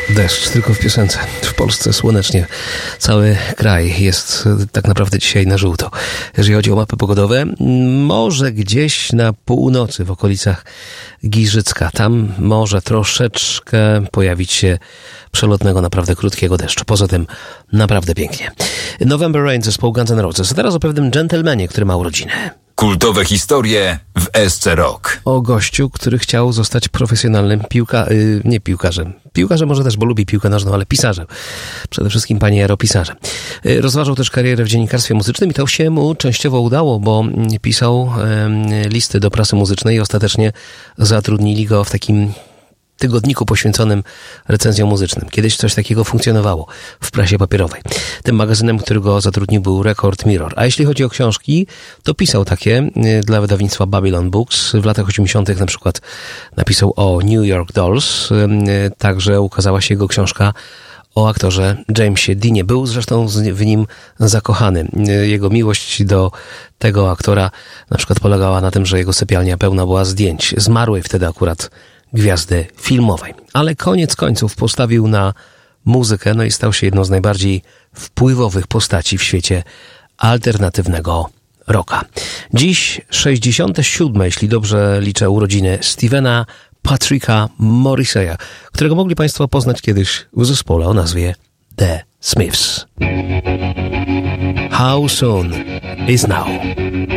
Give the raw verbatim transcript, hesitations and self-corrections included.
Deszcz tylko w piosence. W Polsce słonecznie. Cały kraj jest tak naprawdę dzisiaj na żółto. Jeżeli chodzi o mapy pogodowe, może gdzieś na północy w okolicach Giżycka. Tam może troszeczkę pojawić się przelotnego, naprawdę krótkiego deszczu. Poza tym naprawdę pięknie. November Rain, zespołu Guns N' Roses. A teraz o pewnym dżentelmenie, który ma urodziny. Kultowe historie w S C Rock. O gościu, który chciał zostać profesjonalnym piłka... Yy, nie piłkarzem. Piłkarzem może też, bo lubi piłkę nożną, ale pisarzem. Przede wszystkim panieropisarzem. Yy, rozważał też karierę w dziennikarstwie muzycznym i to się mu częściowo udało, bo pisał yy, listy do prasy muzycznej i ostatecznie zatrudnili go w takim tygodniku poświęconym recenzjom muzycznym. Kiedyś coś takiego funkcjonowało w prasie papierowej. Tym magazynem, który go zatrudnił, był Record Mirror. A jeśli chodzi o książki, to pisał takie dla wydawnictwa Babylon Books. W latach osiemdziesiątych na przykład napisał o New York Dolls. Także ukazała się jego książka o aktorze Jamesie Deanie. Był zresztą w nim zakochany. Jego miłość do tego aktora na przykład polegała na tym, że jego sypialnia pełna była zdjęć zmarłej wtedy akurat gwiazdy filmowej. Ale koniec końców postawił na muzykę, no i stał się jedną z najbardziej wpływowych postaci w świecie alternatywnego rocka. Dziś sześćdziesiąte siódme, jeśli dobrze liczę, urodziny Stevena Patricka Morrisseya, którego mogli Państwo poznać kiedyś w zespole o nazwie The Smiths. How soon is now?